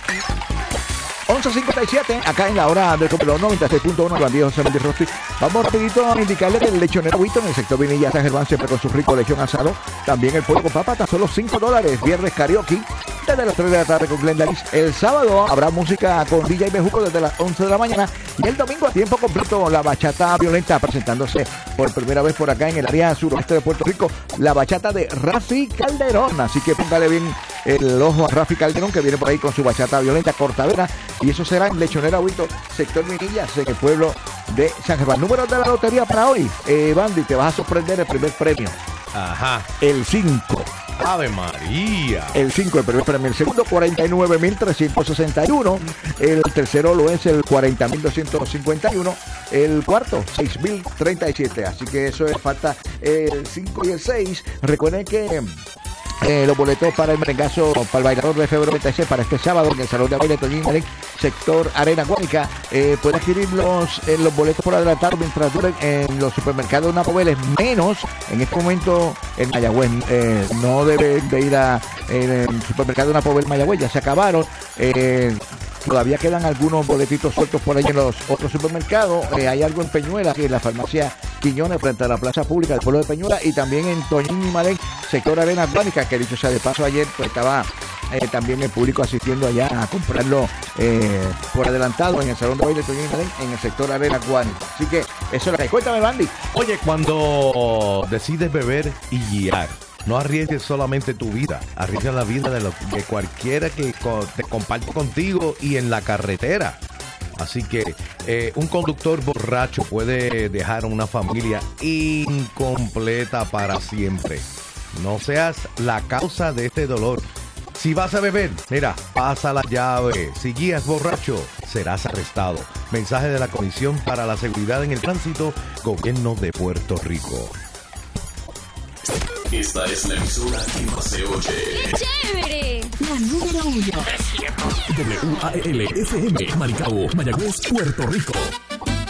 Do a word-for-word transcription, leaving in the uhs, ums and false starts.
once cincuenta y siete, acá en la hora del Copelón noventa y seis punto uno, Juan Diego José Méndez Rosti. Vamos rapidito a indicarle que el lechonero Huito en el sector Vinilla San Germán, siempre con su rico lechón asado. También el pollo con papa, tan solo cinco dólares. Viernes karaoke desde las tres de la tarde con Glenda Liz. El sábado habrá música con D J Bejuco desde las once de la mañana. Y el domingo a tiempo completo la bachata violenta, presentándose por primera vez por acá en el área suroeste de Puerto Rico, la bachata de Rafi Calderón. Así que póngale bien el ojo a Rafi Calderón, que viene por ahí con su bachata violenta cortadera. Y eso será en Lechonera Huito, sector Minillas, en el pueblo de San Germán. Números de la lotería para hoy. Eh, Bandy, te vas a sorprender el primer premio. Ajá. El cinco. Ave María. El cinco, el primer premio. El segundo, cuarenta y nueve mil trescientos sesenta y uno. El tercero lo es el cuarenta mil doscientos cincuenta y uno. El cuarto, seis mil treinta y siete. Así que eso es, falta el cinco y el seis. Recuerden que Eh, los boletos para el merengazo, para el bailador de febrero noventa y seis, para este sábado en el Salón de Baile Toñín Marín, sector Arena Guánica. Eh, puede adquirir los, eh, los boletos por adelantado mientras duren en los supermercados Napoveles, menos en este momento en Mayagüez. Eh, no deben de ir a eh, el supermercado Napovel Mayagüez, ya se acabaron. Eh, Todavía quedan algunos boletitos sueltos por ahí en los otros supermercados. Eh, hay algo en Peñuela, que en la farmacia Quiñones, frente a la plaza pública del pueblo de Peñuela, y también en Toñín y Marén, sector Arena Atlántica, que dicho sea de paso, ayer pues estaba eh, también el público asistiendo allá a comprarlo eh, por adelantado en el Salón de Baile Toñín y Marén, en el sector Arena Atlántica. Así que eso es lo que hay. Cuéntame, Bandy. Oye, cuando decides beber y guiar, no arriesgues solamente tu vida, arriesga la vida de, lo, de cualquiera que co- te comparte contigo y en la carretera. Así que eh, un conductor borracho puede dejar una familia incompleta para siempre. No seas la causa de este dolor. Si vas a beber, mira, pasa la llave. Si guías borracho, serás arrestado. Mensaje de la Comisión para la Seguridad en el Tránsito, Gobierno de Puerto Rico. Esta es la emisora que más se oye. ¡Qué chévere! La número uno. W A L F M, Maricao, Mayagüez, Puerto Rico.